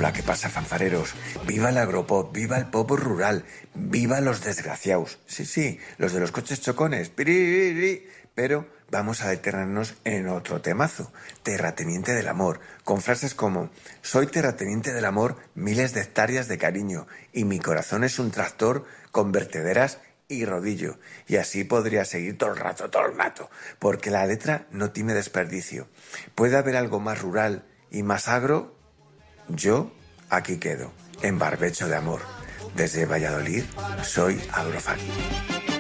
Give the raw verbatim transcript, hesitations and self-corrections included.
Hola, ¿qué pasa, fanfareros? ¡Viva el agropop! ¡Viva el pop rural! ¡Viva los desgraciados! Sí, sí, los de los coches chocones. ¡Piriri! Pero vamos a detenernos en otro temazo, terrateniente del amor, con frases como: soy terrateniente del amor, miles de hectáreas de cariño, y mi corazón es un tractor con vertederas y rodillo. Y así podría seguir todo el rato, todo el rato, porque la letra no tiene desperdicio. ¿Puede haber algo más rural y más agro? Yo aquí quedo, en barbecho de amor. Desde Valladolid, soy Agrofan.